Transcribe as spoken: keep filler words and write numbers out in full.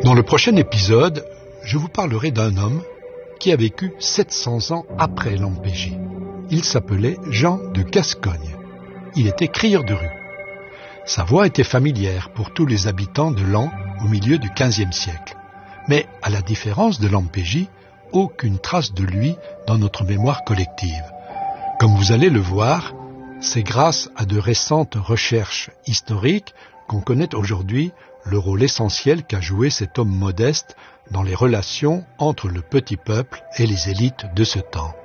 Dans le prochain épisode, je vous parlerai d'un homme qui a vécu sept cents ans après Lampégie. Il s'appelait Jean de Gascogne. Il était crieur de rue. Sa voix était familière pour tous les habitants de Laon au milieu du quinzième siècle. Mais, à la différence de Lampégie, aucune trace de lui dans notre mémoire collective. Comme vous allez le voir, c'est grâce à de récentes recherches historiques qu'on connaît aujourd'hui le rôle essentiel qu'a joué cet homme modeste dans les relations entre le petit peuple et les élites de ce temps.